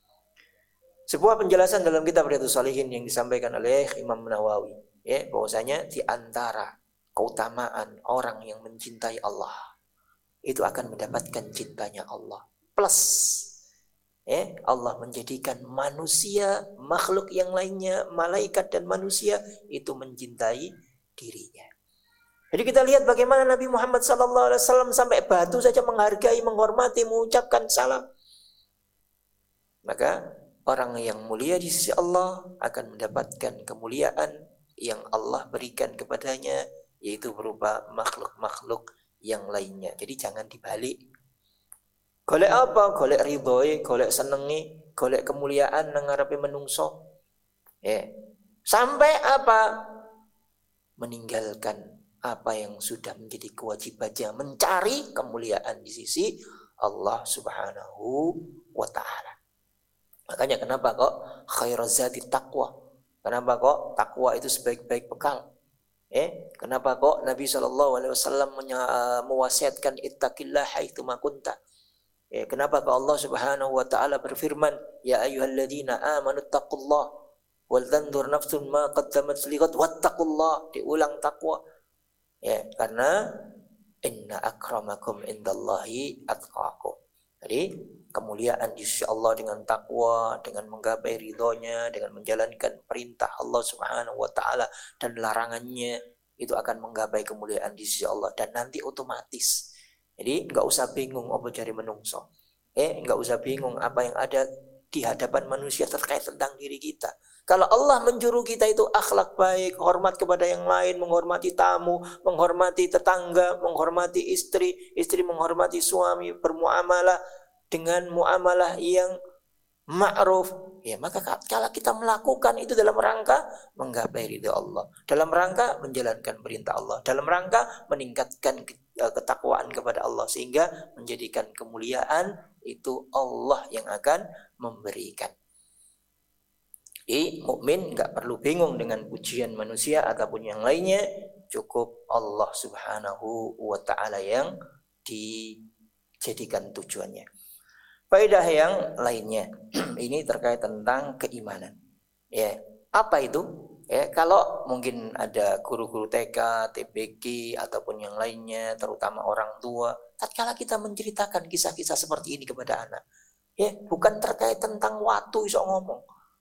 Sebuah penjelasan dalam kitab Riyadhus Shalihin yang disampaikan oleh Imam Nawawi, ya, bahwasanya di antara keutamaan orang yang mencintai Allah itu akan mendapatkan cintanya Allah. Plus, ya, Allah menjadikan manusia, makhluk yang lainnya, malaikat dan manusia itu mencintai dirinya. Jadi kita lihat bagaimana Nabi Muhammad SAW sampai batu saja menghargai, menghormati, mengucapkan salam. Maka orang yang mulia di sisi Allah akan mendapatkan kemuliaan yang Allah berikan kepadanya, yaitu berupa makhluk-makhluk yang lainnya. Jadi jangan dibalik. Golek apa? Golek ridhoi, golek senengi, golek kemuliaan nang ngarepe menungso. Ya. Sampai apa? Meninggalkan apa yang sudah menjadi kewajibannya, mencari kemuliaan di sisi Allah Subhanahu wa taala. Makanya kenapa kok khairuz zati taqwa? Kenapa kok takwa itu sebaik-baik bekal? Kenapa kok Nabi SAW mewasiatkan ittaqillah haitsu ma kunta? Kenapa kok Allah Subhanahu wa taala berfirman, ya ayyuhalladzina amanu taqullah wal tanzur nafsun ma qaddamat lighad wattaqullah, diulang takwa. Ya, karena inna akramakum indallahi atqakum. Jadi kemuliaan di sisi Allah dengan takwa, dengan menggapai ridhonya, dengan menjalankan perintah Allah Subhanahu wa taala dan larangannya, itu akan menggapai kemuliaan di sisi Allah dan nanti otomatis. Jadi enggak usah bingung apa cari menungso. Enggak usah bingung apa yang ada di hadapan manusia terkait tentang diri kita. Kalau Allah menjuru kita itu akhlak baik, hormat kepada yang lain, menghormati tamu, menghormati tetangga, menghormati istri, istri menghormati suami, bermuamalah dengan muamalah yang ma'ruf, ya maka kalau kita melakukan itu dalam rangka menggapai ridha Allah, dalam rangka menjalankan perintah Allah, dalam rangka meningkatkan ketakwaan kepada Allah, sehingga menjadikan kemuliaan itu Allah yang akan memberikan. Jadi mukmin nggak perlu bingung dengan pujian manusia ataupun yang lainnya, cukup Allah Subhanahu wa taala yang dijadikan tujuannya. Faedah yang lainnya ini terkait tentang keimanan. Ya, apa itu? Ya, kalau mungkin ada guru-guru TK, TBK ataupun yang lainnya, terutama orang tua, tatkala kita menceritakan kisah-kisah seperti ini kepada anak, ya, bukan terkait tentang waktu iso ngomong.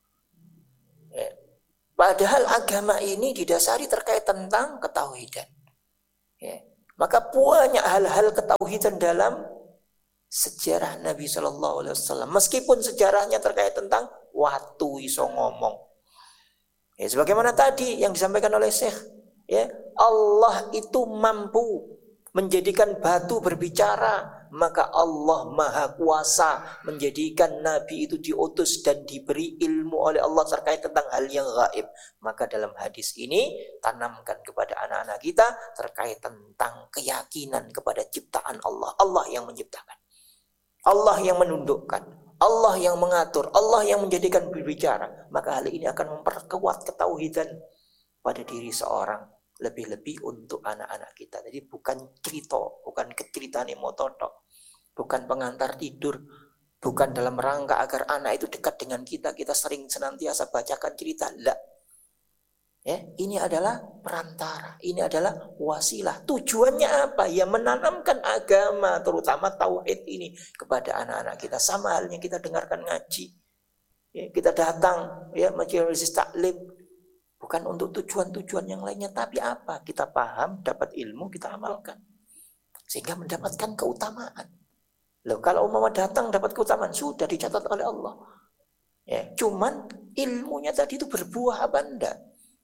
Ya, padahal agama ini didasari terkait tentang ketauhidan. Ya, maka banyak hal-hal ketauhidan dalam sejarah Nabi Shallallahu Alaihi Wasallam, meskipun sejarahnya terkait tentang waktu iso ngomong. Ya, sebagaimana tadi yang disampaikan oleh Syekh, ya, Allah itu mampu menjadikan batu berbicara, maka Allah Maha Kuasa menjadikan Nabi itu diutus dan diberi ilmu oleh Allah terkait tentang hal yang gaib. Maka dalam hadis ini tanamkan kepada anak-anak kita terkait tentang keyakinan kepada ciptaan Allah, Allah yang menciptakan, Allah yang menundukkan, Allah yang mengatur, Allah yang menjadikan berbicara. Maka hal ini akan memperkuat ketauhidan pada diri seorang, lebih-lebih untuk anak-anak kita. Jadi bukan cerita, bukan keceritaan mototok, bukan pengantar tidur, bukan dalam rangka agar anak itu dekat dengan kita sering senantiasa bacakan cerita. Lah. Ya, ini adalah perantara, ini adalah wasilah. Tujuannya apa? Ya menanamkan agama, terutama tauhid ini kepada anak-anak kita. Sama halnya kita dengarkan ngaji, ya, kita datang, ya, majelis taklim, bukan untuk tujuan-tujuan yang lainnya, tapi apa? Kita paham, dapat ilmu, kita amalkan, sehingga mendapatkan keutamaan. Loh, kalau umpama datang dapat keutamaan, sudah dicatat oleh Allah. Ya, cuman ilmunya tadi itu berbuah apa enggak?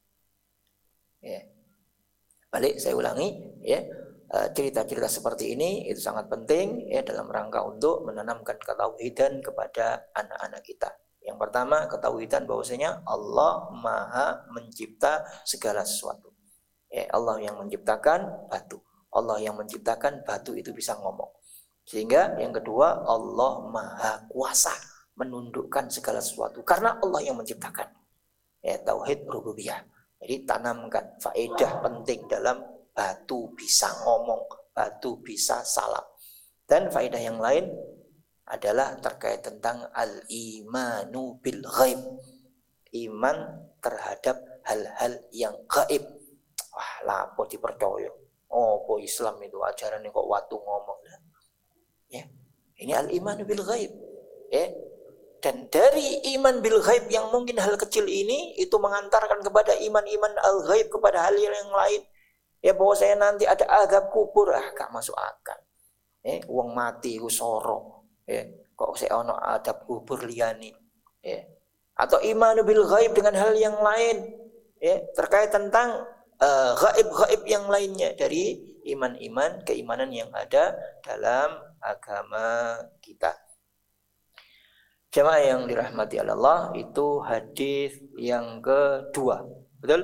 Ya. Balik saya ulangi, ya, cerita-cerita seperti ini itu sangat penting, ya, dalam rangka untuk menanamkan ketauhidan kepada anak-anak kita. Yang pertama, ketauhidan bahwasanya Allah Maha mencipta segala sesuatu. Ya, Allah yang menciptakan batu, Allah yang menciptakan batu itu bisa ngomong. Sehingga yang kedua, Allah Maha Kuasa menundukkan segala sesuatu karena Allah yang menciptakan. Ya, tauhid rububiyah. Jadi tanamkan faedah penting dalam batu bisa ngomong, batu bisa salam. Dan faedah yang lain adalah terkait tentang al-imanu bil ghaib. Iman terhadap hal-hal yang gaib. Wah, lapo dipercaya. Oh, kok Islam itu ajaran kok watu ngomong. Ya. Ini al-imanu bil ghaib. Ya. Dan dari iman bil ghaib yang mungkin hal kecil ini itu mengantarkan kepada iman-iman al ghaib kepada hal yang lain. Ya, bahwa saya nanti ada azab kubur, gak masuk akal. Wong mati ku soro. Kok saya ono azab kubur liyane. Atau iman bil ghaib dengan hal yang lain. Terkait tentang ghaib-ghaib yang lainnya dari iman-iman, keimanan yang ada dalam agama kita. Jamaah yang dirahmati Allah, itu hadis yang kedua, betul?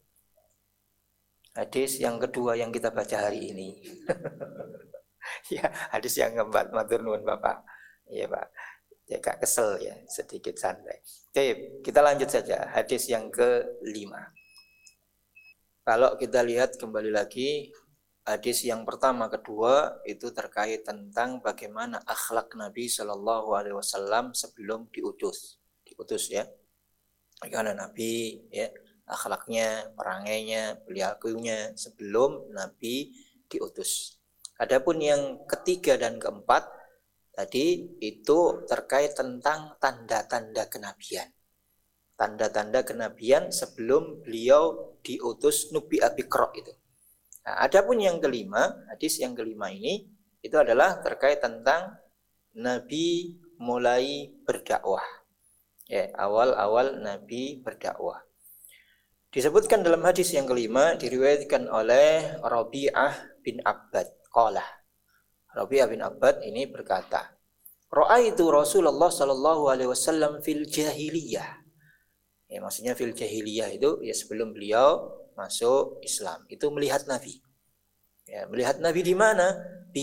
Hadis yang kedua yang kita baca hari ini. Ya, hadis yang keempat, matur nuwun Bapak. Iya Pak, ya Kak kesel ya, sedikit santai. Oke, kita lanjut saja, hadis yang kelima. Kalau kita lihat kembali lagi, hadis yang pertama, kedua itu terkait tentang bagaimana akhlak Nabi Shallallahu Alaihi Wasallam sebelum diutus ya. Bagaimana Nabi, ya, akhlaknya, perangainya, perilakunya sebelum Nabi diutus. Adapun yang ketiga dan keempat tadi itu terkait tentang tanda-tanda kenabian. Tanda-tanda kenabian sebelum beliau diutus Nubi Abikro itu. Nah, adapun yang kelima, hadis yang kelima ini itu adalah terkait tentang Nabi mulai berdakwah. Ya, awal-awal Nabi berdakwah. Disebutkan dalam hadis yang kelima, diriwayatkan oleh Rabi'ah bin Abbad. Qala. Rabi'ah bin Abbad ini berkata, Ra'aitu Rasulullah sallallahu alaihi wasallam fil jahiliyah. Ya, maksudnya fil jahiliyah itu ya sebelum beliau masuk Islam. Itu melihat Nabi. Ya, melihat Nabi di mana?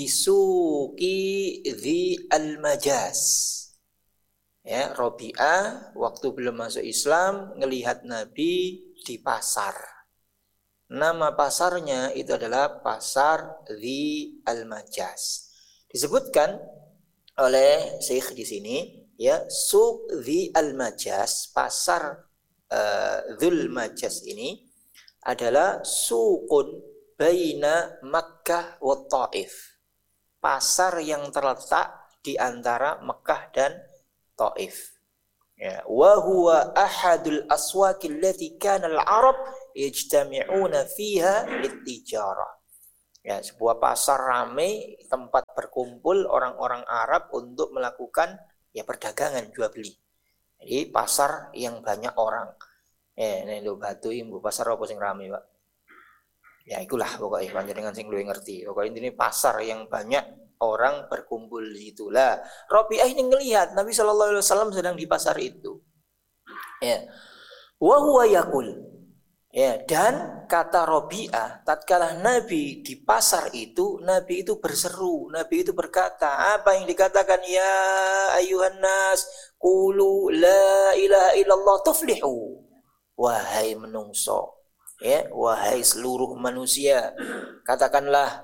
Bisuqi dzi al-Majaz. Ya, Rabi'ah waktu belum masuk Islam ngelihat Nabi di pasar. Nama pasarnya itu adalah pasar dzi al-Majaz. Disebutkan oleh Syekh di sini, ya, suq dzi al-Majaz, pasar Dzul Majaz ini adalah suqun baina Makkah wa Taif. Pasar yang terletak di antara Mekah dan Taif. Ya, wa huwa ahadul aswaq allati kana al-arab yajtami'una fiha lit-tijarah. Ya, sebuah pasar ramai, tempat berkumpul orang-orang Arab untuk melakukan ya perdagangan jual beli. Jadi pasar yang banyak orang. Ini lho batu ibu pasar apa sing ramai, Pak? Ya itulah pokoknya panjenengan sing luwih ngerti. Pokoknya ini pasar yang banyak orang berkumpul di situ. Lah, Rabi'ah ini ngelihat Nabi sallallahu alaihi wasallam sedang di pasar itu. Ya. Wa huwa yaqul. Ya, dan kata Rabi'ah, tatkala Nabi di pasar itu, Nabi itu berseru, Nabi itu berkata, apa yang dikatakan, ya ayuhan nas, qulu la ilaha illallah tuflihu. Wahai menungso, ya, wahai seluruh manusia, katakanlah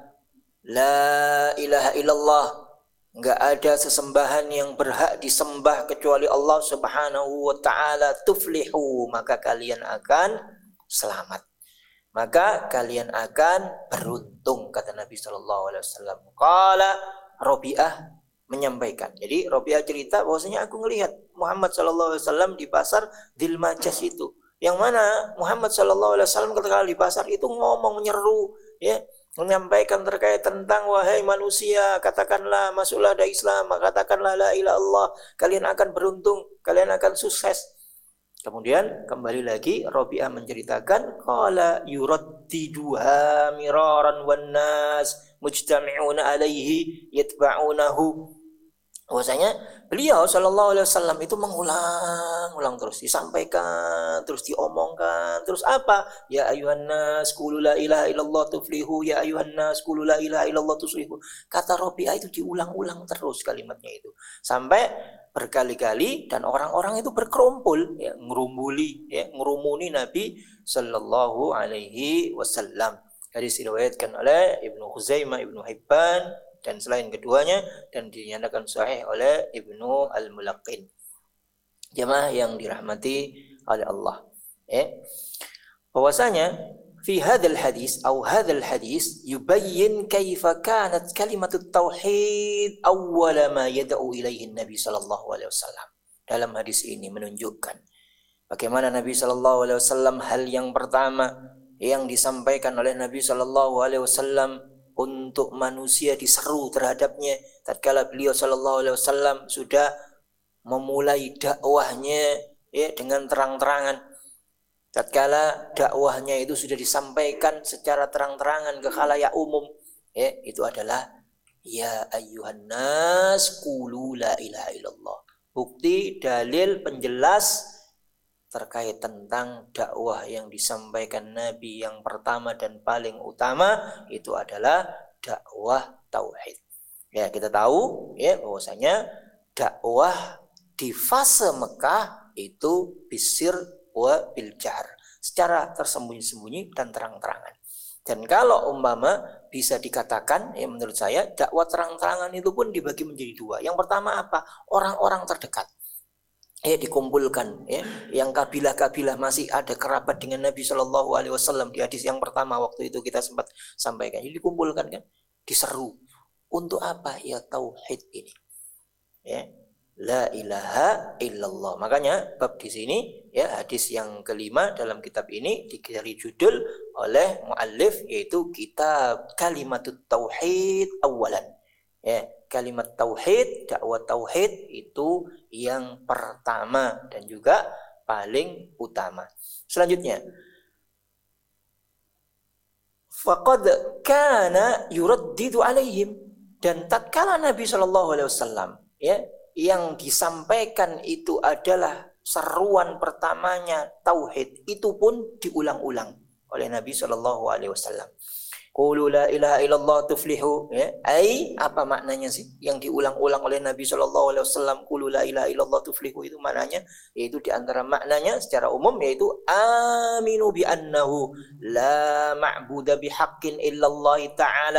la ilaha illallah. Enggak ada sesembahan yang berhak disembah kecuali Allah Subhanahu wa taala, tuflihu, maka kalian akan selamat. Maka kalian akan beruntung, kata Nabi sallallahu alaihi wasallam. Qala Rabi'ah menyampaikan. Jadi Rabi'ah cerita bahwasanya aku ngelihat Muhammad sallallahu alaihi wasallam di pasar Dzul Majaz itu. Yang mana Muhammad sallallahu alaihi wasallam ketika di pasar itu ngomong, menyeru, ya, menyampaikan terkait tentang wahai manusia, katakanlah masuklah dari Islam, katakanlah la ilaha illallah, kalian akan beruntung, kalian akan sukses. Kemudian kembali lagi Rabi'ah menceritakan qala yuraddiduha miraran wan nas mujtami'una alaihi yatba'unahu. Bahwasanya beliau sallallahu alaihi wasallam itu mengulang-ulang terus, disampaikan, terus diomongkan, terus apa? Ya ayuhan nas qulu la ilaha illallah tuflihu, ya ayuhan nas qulu la ilaha illallah tuflihu. Kata Rabi'ah itu diulang-ulang terus kalimatnya itu. Sampai berkali-kali dan orang-orang itu berkerumpul, ya, ngerumuni Nabi sallallahu alaihi wasallam. Hadis diriwayatkan oleh Ibnu Khuzaimah, Ibnu Hibban dan selain keduanya, dan dinyatakan sahih oleh Ibnu Al-Mulaqqin. Jemaah yang dirahmati oleh Allah. Bahwasanya fi hadzal hadis atau hadzal hadis yubayyin kaifa kanat kalimatut tauhid awwal ma yad'u ilaihi Nabi sallallahu alaihi wasallam. Dalam hadis ini menunjukkan bagaimana Nabi sallallahu alaihi wasallam hal yang pertama yang disampaikan oleh Nabi sallallahu alaihi wasallam untuk manusia diseru terhadapnya tatkala beliau sallallahu alaihi wasallam sudah memulai dakwahnya, ya, dengan terang-terangan. Tatkala dakwahnya itu sudah disampaikan secara terang-terangan ke khalayak umum, ya, itu adalah ya ayyuhan nas qulu la ilaha illallah. Bukti, dalil, penjelas terkait tentang dakwah yang disampaikan Nabi yang pertama dan paling utama itu adalah dakwah tauhid. Ya, kita tahu, ya, bahwasanya dakwah di fase Mekah itu bisir wa bil jahr, secara tersembunyi-sembunyi dan terang-terangan. Dan kalau umpama bisa dikatakan, ya, menurut saya dakwah terang-terangan itu pun dibagi menjadi dua. Yang pertama apa? Orang-orang terdekat. Dikumpulkan, ya, yang kabilah-kabilah masih ada kerabat dengan Nabi Shallallahu Alaihi Wasallam. Di hadis yang pertama waktu itu kita sempat sampaikan, jadi dikumpulkan, kan, diseru untuk apa? Ya tauhid ini, ya, la ilaha illallah. Makanya bab di sini, ya, hadis yang kelima dalam kitab ini diberi judul oleh muallif yaitu kitab kalimatut tauhid awalan. Ya, kalimat tauhid, dakwah tauhid itu yang pertama dan juga paling utama. Selanjutnya, faqad kana yuraddidu alaihim, dan tatkala Nabi Shallallahu alaihi wasallam ya yang disampaikan itu adalah seruan pertamanya tauhid, itu pun diulang-ulang oleh Nabi Shallallahu alaihi wasallam. Qulu la ilaha illallah tuflihu, ya. Apa maknanya sih yang diulang-ulang oleh Nabi Shallallahu alaihi wasallam? Qulu la ilaha illallah tuflihu, itu maknanya, yaitu di antara maknanya secara umum yaitu aminu bi annahu la ma'budu bihaqqin illallah ta'ala.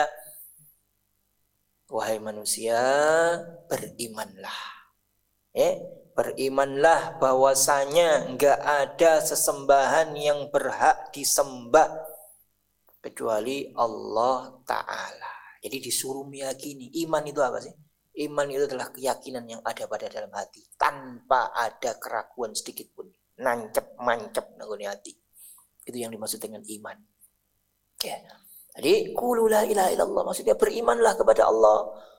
Wahai manusia, berimanlah. Berimanlah bahwasanya enggak ada sesembahan yang berhak disembah kecuali Allah Ta'ala. Jadi disuruh meyakini. Iman itu apa sih? Iman itu adalah keyakinan yang ada pada dalam hati, tanpa ada keraguan sedikit pun. Nancep-mancep nanggung hati. Itu yang dimaksud dengan iman. Ya. Jadi, qulu la ilaha illallah, maksudnya berimanlah kepada Allah.